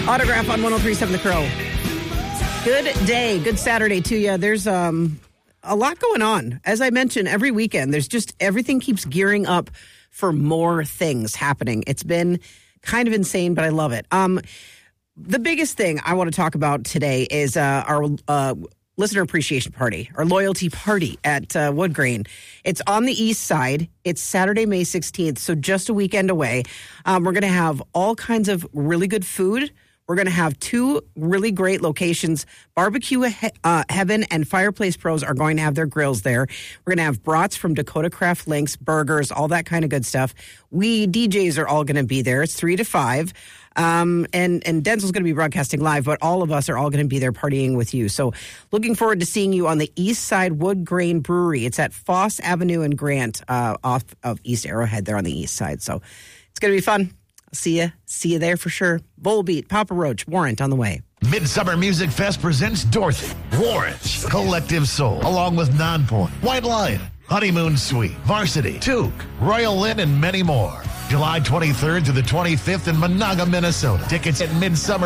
Autograph on 103.7 The Crow. Good day. Good Saturday to you. There's a lot going on. As I mentioned, every weekend, there's just everything keeps gearing up for more things happening. It's been kind of insane, but I love it. The biggest thing I want to talk about today is our listener appreciation party, our loyalty party at Wood Grain. It's on the east side. It's Saturday, May 16th, so just a weekend away. We're going to have all kinds of really good food. We're going to have two really great locations. Barbecue Heaven and Fireplace Pros are going to have their grills there. We're going to have brats from Dakota Craft Links, burgers, all that kind of good stuff. We DJs are all going to be there. It's 3 to 5. And Denzel's going to be broadcasting live, but all of us are all going to be there partying with you. So looking forward to seeing you on the East Side Wood Grain Brewery. It's at Foss Avenue and Grant off of East Arrowhead there on the east side. So it's going to be fun. See you there for sure. Volbeat, Papa Roach, Warrant on the way. Midsummer Music Fest presents Dorothy, Warrant, Collective Soul, along with Nonpoint, White Lion, Honeymoon Suite, Varsity, Toque, Royal Lynn, and many more. July 23rd to the 25th in Monaga, Minnesota. Tickets at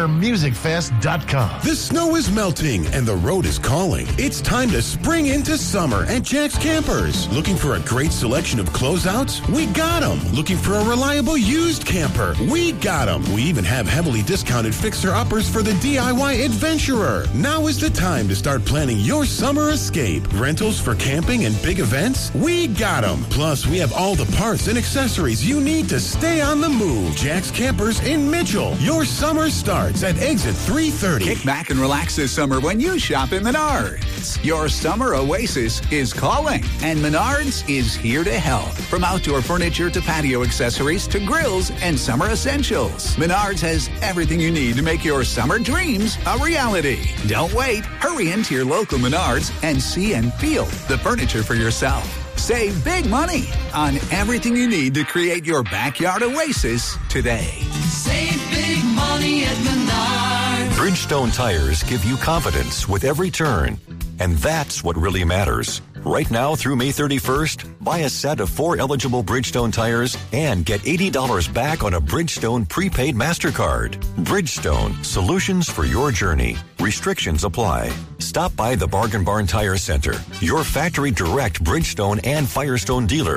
midsummermusicfest.com. The snow is melting and the road is calling. It's time to spring into summer at Jack's Campers. Looking for a great selection of closeouts? We got them. Looking for a reliable used camper? We got them. We even have heavily discounted fixer-uppers for the DIY adventurer. Now is the time to start planning your summer escape. Rentals for camping and big events? We got them. Plus, we have all the parts and accessories you need to stay on the move. Jack's Campers in Mitchell. Your summer starts at exit 330. Kick back and relax this summer when you shop at Menards. Your summer oasis is calling, and Menards is here to help. From outdoor furniture to patio accessories to grills and summer essentials, Menards has everything you need to make your summer dreams a reality. Don't wait. Hurry into your local Menards and see and feel the furniture for yourself. Save big money on everything you need to create your backyard oasis today. Save big money at Menards. Bridgestone tires give you confidence with every turn, and that's what really matters. Right now through May 31st, buy a set of 4 eligible Bridgestone tires and get $80 back on a Bridgestone prepaid MasterCard. Bridgestone, solutions for your journey. Restrictions apply. Stop by the Bargain Barn Tire Center, your factory direct Bridgestone and Firestone dealer,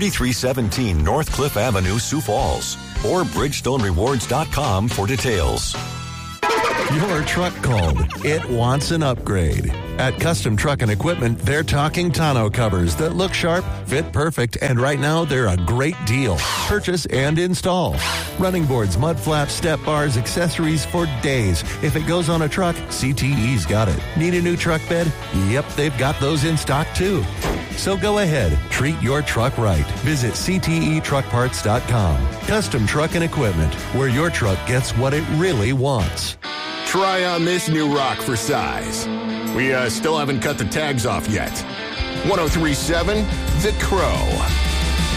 3317 North Cliff Avenue, Sioux Falls, or BridgestoneRewards.com for details. Your truck called. It wants an upgrade. At Custom Truck and Equipment, they're talking tonneau covers that look sharp, fit perfect, and right now they're a great deal. Purchase and install. Running boards, mud flaps, step bars, accessories for days. If it goes on a truck, CTE's got it. Need a new truck bed? Yep, they've got those in stock too. So go ahead, treat your truck right. Visit CTETruckParts.com. Custom Truck and Equipment, where your truck gets what it really wants. Try on this new rock for size. We still haven't cut the tags off yet. 103.7 The Crow.